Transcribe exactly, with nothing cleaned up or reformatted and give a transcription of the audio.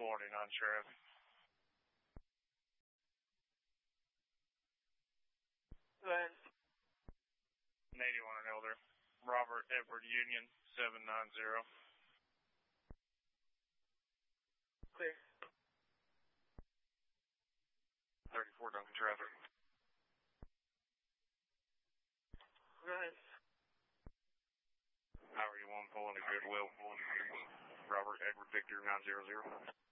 forty-nine traffic. Then. eighty-one and Elder. Robert Edward Union, seven nine zero. Clear. thirty-four Duncan traffic. Go ahead. How are you one pulling to Goodwill? Robert Edward Victor nine zero zero.